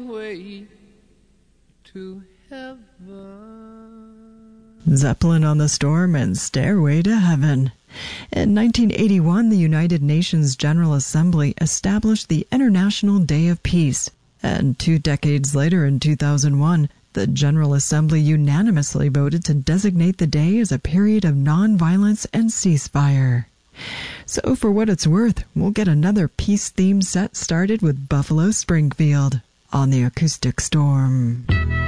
way to heaven. Zeppelin on the Storm and Stairway to Heaven. In 1981, the United Nations General Assembly established the International Day of Peace, and 2 decades later, in 2001, the General Assembly unanimously voted to designate the day as a period of non-violence and ceasefire. So for what it's worth, we'll get another peace-themed set started with Buffalo Springfield on the Acoustic Storm.